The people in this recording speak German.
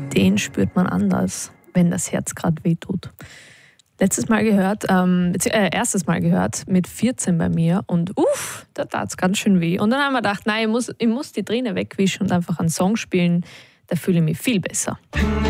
den spürt man anders, wenn das Herz gerade wehtut. Erstes Mal gehört mit 14 bei mir und da tat es ganz schön weh. Und dann haben wir gedacht, nein, ich muss die Träne wegwischen und einfach einen Song spielen, da fühle ich mich viel besser.